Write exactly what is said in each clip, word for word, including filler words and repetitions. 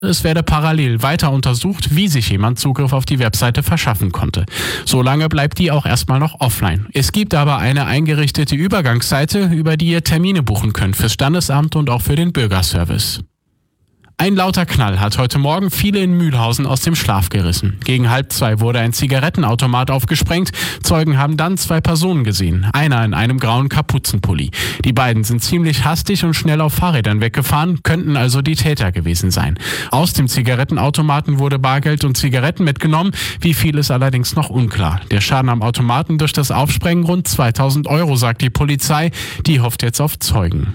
Es werde parallel weiter untersucht, wie sich jemand Zugriff auf die Webseite verschaffen konnte. Solange bleibt die auch erstmal noch offline. Es gibt aber eine eingerichtete Übergangsseite, über die ihr Termine buchen könnt fürs Standesamt und auch für den Bürgerservice. Ein lauter Knall hat heute Morgen viele in Mühlhausen aus dem Schlaf gerissen. Gegen halb zwei wurde ein Zigarettenautomat aufgesprengt. Zeugen haben dann zwei Personen gesehen. Einer in einem grauen Kapuzenpulli. Die beiden sind ziemlich hastig und schnell auf Fahrrädern weggefahren, könnten also die Täter gewesen sein. Aus dem Zigarettenautomaten wurde Bargeld und Zigaretten mitgenommen. Wie viel ist allerdings noch unklar. Der Schaden am Automaten durch das Aufsprengen rund zweitausend Euro, sagt die Polizei. Die hofft jetzt auf Zeugen.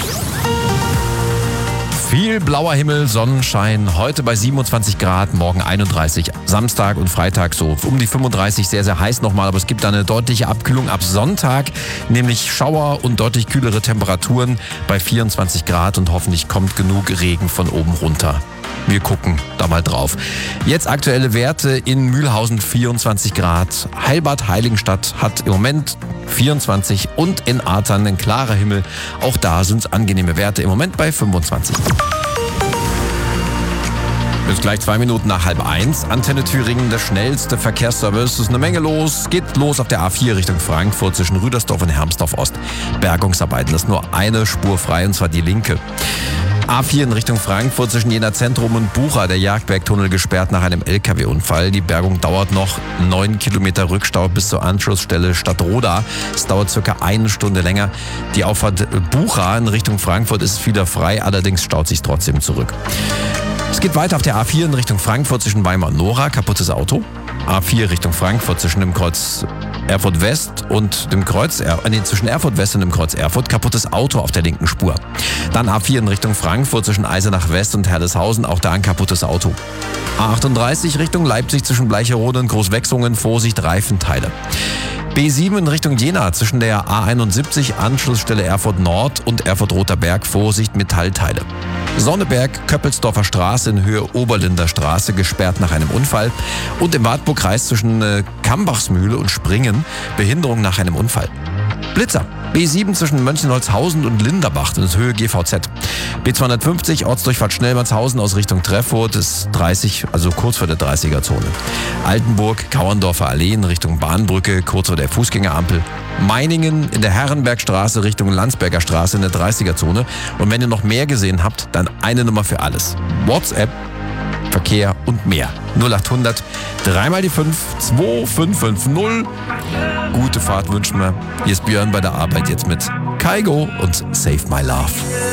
Viel blauer Himmel, Sonnenschein, heute bei siebenundzwanzig Grad, morgen einunddreißig, Samstag und Freitag so um die fünfunddreißig, sehr, sehr heiß nochmal, aber es gibt da eine deutliche Abkühlung ab Sonntag, nämlich Schauer und deutlich kühlere Temperaturen bei vierundzwanzig Grad und hoffentlich kommt genug Regen von oben runter. Wir gucken da mal drauf. Jetzt aktuelle Werte in Mühlhausen vierundzwanzig Grad. Heilbad Heiligenstadt hat im Moment vierundzwanzig und in Artern ein klarer Himmel. Auch da sind es angenehme Werte im Moment bei fünfundzwanzig. Bis gleich zwei Minuten nach halb eins. Antenne Thüringen, der schnellste Verkehrsservice. Es ist eine Menge los. Geht los auf der A vier Richtung Frankfurt zwischen Rüdersdorf und Hermsdorf Ost. Bergungsarbeiten, das ist nur eine Spur frei und zwar die linke. A vier in Richtung Frankfurt zwischen Jena Zentrum und Bucha, der Jagdbergtunnel gesperrt nach einem L K W-Unfall. Die Bergung dauert noch. Neun Kilometer Rückstau bis zur Anschlussstelle Stadtroda. Es dauert circa eine Stunde länger. Die Auffahrt Bucha in Richtung Frankfurt ist wieder frei, allerdings staut sich trotzdem zurück. Es geht weiter auf der A vier in Richtung Frankfurt zwischen Weimar und Nora. Kaputtes Auto. A vier Richtung Frankfurt zwischen dem Kreuz Erfurt West und dem Kreuz, er, nee, zwischen Erfurt West und dem Kreuz Erfurt. Kaputtes Auto auf der linken Spur. Dann A vier in Richtung Frankfurt zwischen Eisenach West und Herdeshausen. Auch da ein kaputtes Auto. A achtunddreißig Richtung Leipzig zwischen Bleicherode und Großwechsungen. Vorsicht, Reifenteile. B sieben in Richtung Jena zwischen der A einundsiebzig, Anschlussstelle Erfurt Nord und Erfurt Roter Berg. Vorsicht, Metallteile. Sonneberg, Köppelsdorfer Straße in Höhe Oberlinder Straße, gesperrt nach einem Unfall. Und im Wartburgkreis zwischen äh, Kambachsmühle und Springen, Behinderung nach einem Unfall. Blitzer. B sieben zwischen Mönchenholzhausen und Linderbach, das ist Höhe G V Z. B zweihundertfünfzig, Ortsdurchfahrt Schnellmannshausen aus Richtung Treffurt, ist dreißig, also kurz vor der dreißiger-Zone. Altenburg, Kauerndorfer Allee in Richtung Bahnbrücke, kurz vor der Fußgängerampel. Meiningen in der Herrenbergstraße Richtung Landsberger Straße in der dreißiger-Zone. Und wenn ihr noch mehr gesehen habt, dann eine Nummer für alles. WhatsApp, Verkehr und mehr. null achthundert, dreimal die fünf, zwei fünf fünf null. Gute Fahrt wünschen wir. Hier ist Björn bei der Arbeit jetzt mit Kaigo und Save My Love.